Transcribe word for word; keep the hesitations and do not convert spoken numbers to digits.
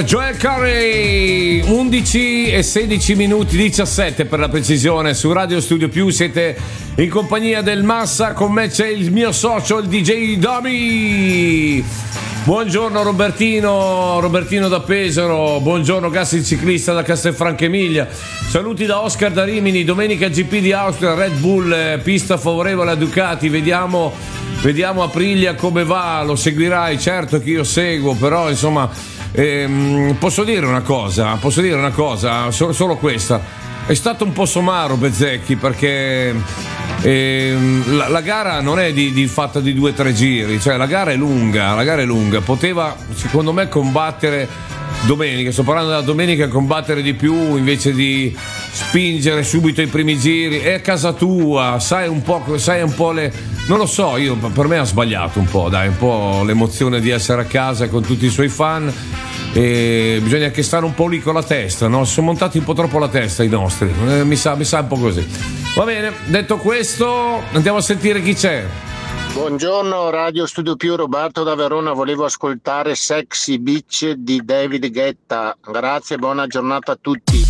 per Joel Corey. Undici e sedici minuti, diciassette per la precisione, su Radio Studio Più. Siete in compagnia del Massa, con me c'è il mio socio, il D J Domi. Buongiorno Robertino, Robertino da Pesaro. Buongiorno Gas il ciclista da Castelfranco Emilia. Saluti da Oscar da Rimini. Domenica G P di Austria, Red Bull, eh, pista favorevole a Ducati. Vediamo, vediamo Aprilia come va. Lo seguirai, certo che io seguo, però insomma ehm, posso dire una cosa, posso dire una cosa, solo, solo questa. È stato un po' somaro Bezzecchi, perché E, la, la gara non è di, di fatta di due o tre giri, cioè la gara è lunga, la gara è lunga, poteva secondo me combattere domenica, sto parlando della domenica, combattere di più invece di spingere subito i primi giri. È a casa tua, sai un po', sai un po' le, non lo so, io per me ha sbagliato un po', dai, un po' l'emozione di essere a casa con tutti i suoi fan. E bisogna che stare un po' lì con la testa, no? Sono montati un po' troppo la testa i nostri, eh, mi sa, mi sa un po' così. Va bene, detto questo, andiamo a sentire chi c'è. Buongiorno Radio Studio Più, Roberto da Verona, volevo ascoltare Sexy Beach di David Guetta. Grazie, buona giornata a tutti.